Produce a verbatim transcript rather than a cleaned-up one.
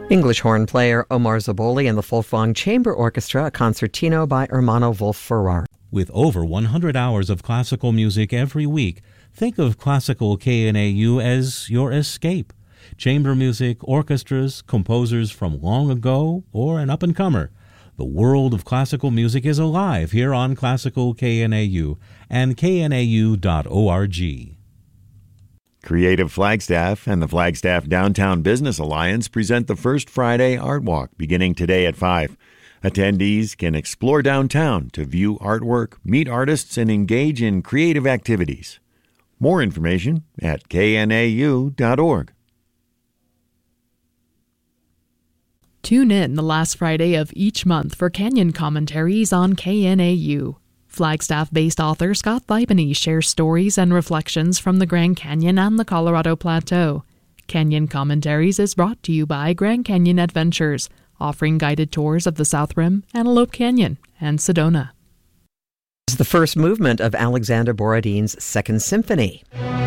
English horn player Omar Zaboli and the Folkwang Chamber Orchestra, a concertino by Ermanno Wolf Ferrar. With over one hundred hours of classical music every week, think of Classical K N A U as your escape. Chamber music, orchestras, composers from long ago, or an up-and-comer. The world of classical music is alive here on Classical K N A U and K N A U dot org. Creative Flagstaff and the Flagstaff Downtown Business Alliance present the First Friday Art Walk beginning today at five. Attendees can explore downtown to view artwork, meet artists, and engage in creative activities. More information at K N A U dot org. Tune in the last Friday of each month for Canyon commentaries on K N A U. Flagstaff-based author Scott Thibany shares stories and reflections from the Grand Canyon and the Colorado Plateau. Canyon Commentaries is brought to you by Grand Canyon Adventures, offering guided tours of the South Rim, Antelope Canyon, and Sedona. It's the first movement of Alexander Borodin's Second Symphony.